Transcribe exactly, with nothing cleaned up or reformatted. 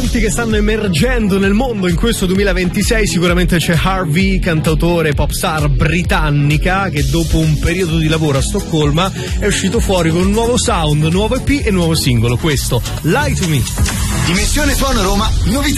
talenti che stanno emergendo nel mondo in questo duemilaventisei. Sicuramente c'è Harvey, cantautore pop star britannica, che dopo un periodo di lavoro a Stoccolma è uscito fuori con un nuovo sound, nuovo E P e nuovo singolo, questo Lie to Me. Dimensione Suono Roma, novità.